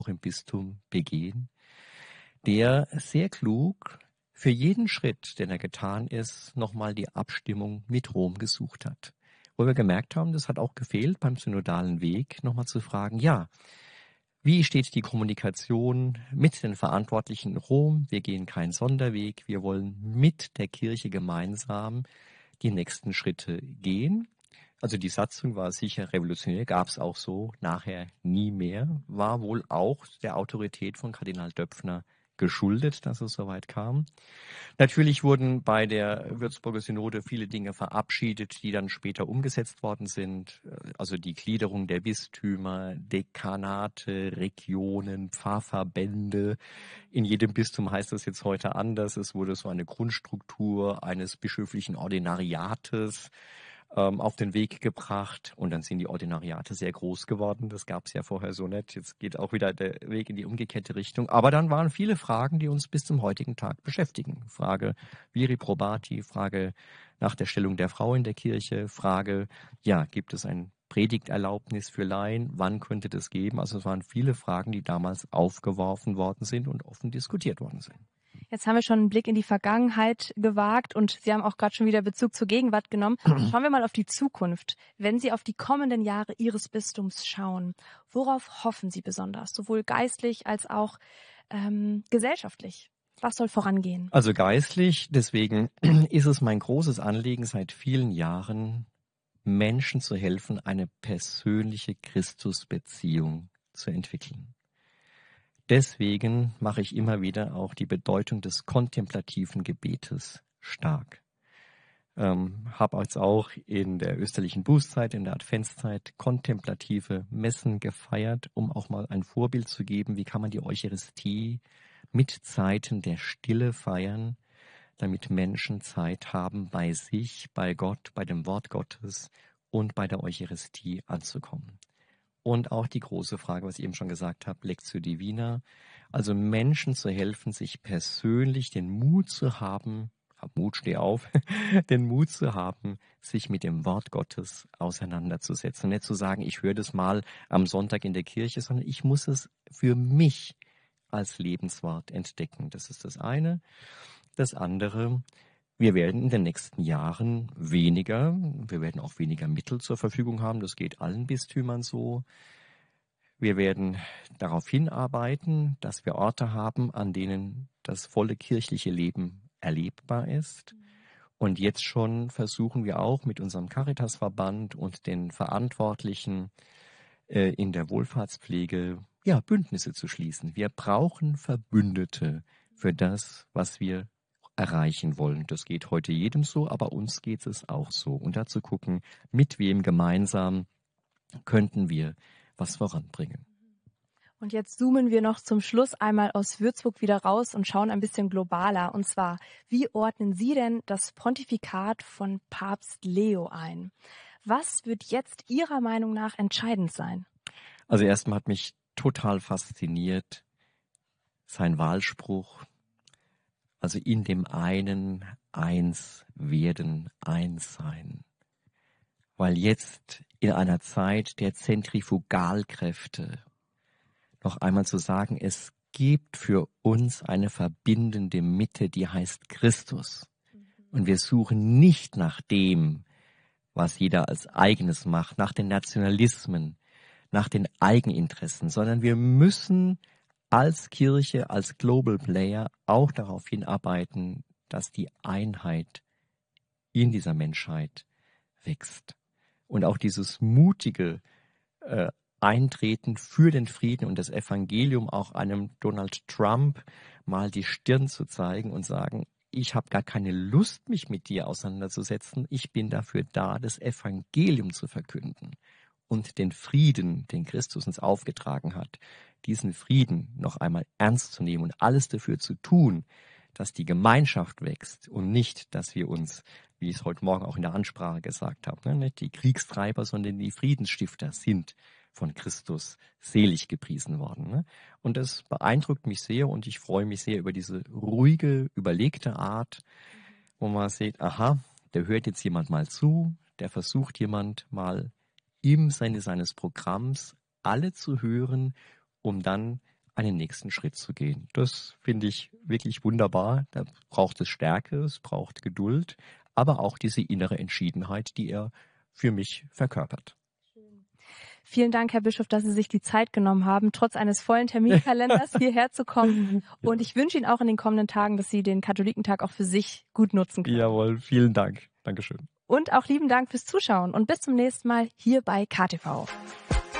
auch im Bistum begehen, der sehr klug für jeden Schritt, den er getan ist, nochmal die Abstimmung mit Rom gesucht hat. Wo wir gemerkt haben, das hat auch gefehlt beim synodalen Weg, nochmal zu fragen, ja, wie steht die Kommunikation mit den Verantwortlichen in Rom? Wir gehen keinen Sonderweg, wir wollen mit der Kirche gemeinsam die nächsten Schritte gehen. Also die Satzung war sicher revolutionär, gab es auch so nachher nie mehr, war wohl auch der Autorität von Kardinal Döpfner geschuldet, dass es soweit kam. Natürlich wurden bei der Würzburger Synode viele Dinge verabschiedet, die dann später umgesetzt worden sind. Also die Gliederung der Bistümer, Dekanate, Regionen, Pfarrverbände. In jedem Bistum heißt das jetzt heute anders. Es wurde so eine Grundstruktur eines bischöflichen Ordinariates auf den Weg gebracht und dann sind die Ordinariate sehr groß geworden. Das gab es ja vorher so nicht. Jetzt geht auch wieder der Weg in die umgekehrte Richtung. Aber dann waren viele Fragen, die uns bis zum heutigen Tag beschäftigen. Frage Viri Probati, Frage nach der Stellung der Frau in der Kirche, Frage, ja, gibt es ein Predigterlaubnis für Laien? Wann könnte das geben? Also es waren viele Fragen, die damals aufgeworfen worden sind und offen diskutiert worden sind. Jetzt haben wir schon einen Blick in die Vergangenheit gewagt und Sie haben auch gerade schon wieder Bezug zur Gegenwart genommen. Schauen wir mal auf die Zukunft. Wenn Sie auf die kommenden Jahre Ihres Bistums schauen, worauf hoffen Sie besonders, sowohl geistlich als auch gesellschaftlich? Was soll vorangehen? Also geistlich, deswegen ist es mein großes Anliegen seit vielen Jahren, Menschen zu helfen, eine persönliche Christusbeziehung zu entwickeln. Deswegen mache ich immer wieder auch die Bedeutung des kontemplativen Gebetes stark. Habe jetzt auch in der österlichen Bußzeit, in der Adventszeit kontemplative Messen gefeiert, um auch mal ein Vorbild zu geben, wie kann man die Eucharistie mit Zeiten der Stille feiern, damit Menschen Zeit haben, bei sich, bei Gott, bei dem Wort Gottes und bei der Eucharistie anzukommen. Und auch die große Frage, was ich eben schon gesagt habe, Lectio Divina, also Menschen zu helfen, sich persönlich den Mut zu haben, Mut, steh auf, den Mut zu haben, sich mit dem Wort Gottes auseinanderzusetzen. Und nicht zu sagen, ich höre das mal am Sonntag in der Kirche, sondern ich muss es für mich als Lebenswort entdecken. Das ist das eine. Das andere, wir werden in den nächsten Jahren wir werden auch weniger Mittel zur Verfügung haben. Das geht allen Bistümern so. Wir werden darauf hinarbeiten, dass wir Orte haben, an denen das volle kirchliche Leben erlebbar ist. Und jetzt schon versuchen wir auch mit unserem Caritasverband und den Verantwortlichen in der Wohlfahrtspflege Bündnisse zu schließen. Wir brauchen Verbündete für das, was wir erreichen wollen. Das geht heute jedem so, aber uns geht es auch so. Und dazu gucken, mit wem gemeinsam könnten wir was voranbringen. Und jetzt zoomen wir noch zum Schluss einmal aus Würzburg wieder raus und schauen ein bisschen globaler. Und zwar, wie ordnen Sie denn das Pontifikat von Papst Leo ein? Was wird jetzt Ihrer Meinung nach entscheidend sein? Also erstmal hat mich total fasziniert sein Wahlspruch, also in dem einen eins werden, eins sein. Weil jetzt in einer Zeit der Zentrifugalkräfte noch einmal zu sagen, es gibt für uns eine verbindende Mitte, die heißt Christus. Und wir suchen nicht nach dem, was jeder als eigenes macht, nach den Nationalismen, nach den Eigeninteressen, sondern wir müssen als Kirche, als Global Player auch darauf hinarbeiten, dass die Einheit in dieser Menschheit wächst. Und auch dieses mutige Eintreten für den Frieden und das Evangelium, auch einem Donald Trump mal die Stirn zu zeigen und sagen, ich habe gar keine Lust, mich mit dir auseinanderzusetzen. Ich bin dafür da, das Evangelium zu verkünden und den Frieden, den Christus uns aufgetragen hat, diesen Frieden noch einmal ernst zu nehmen und alles dafür zu tun, dass die Gemeinschaft wächst und nicht, dass wir uns, wie ich es heute Morgen auch in der Ansprache gesagt habe, nicht die Kriegstreiber, sondern die Friedensstifter sind von Christus selig gepriesen worden. Und das beeindruckt mich sehr und ich freue mich sehr über diese ruhige, überlegte Art, wo man sieht, aha, da hört jetzt jemand mal zu, der versucht jemand mal im Sinne seines Programms alle zu hören, um dann einen nächsten Schritt zu gehen. Das finde ich wirklich wunderbar. Da braucht es Stärke, es braucht Geduld, aber auch diese innere Entschiedenheit, die er für mich verkörpert. Vielen Dank, Herr Bischof, dass Sie sich die Zeit genommen haben, trotz eines vollen Terminkalenders hierher zu kommen. Und ich wünsche Ihnen auch in den kommenden Tagen, dass Sie den Katholikentag auch für sich gut nutzen können. Jawohl, vielen Dank. Dankeschön. Und auch lieben Dank fürs Zuschauen und bis zum nächsten Mal hier bei KTV.